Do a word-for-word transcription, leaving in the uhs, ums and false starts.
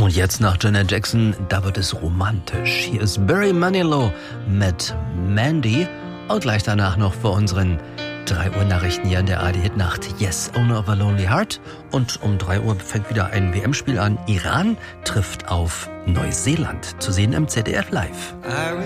Und jetzt nach Janet Jackson, da wird es romantisch. Hier ist Barry Manilow mit Mandy und gleich danach noch vor unseren drei Uhr Nachrichten hier in der A R D-Hitnacht. Yes, Owner of a Lonely Heart. Und um drei Uhr fängt wieder ein W M-Spiel an. Iran trifft auf Neuseeland. Zu sehen im Z D F Live.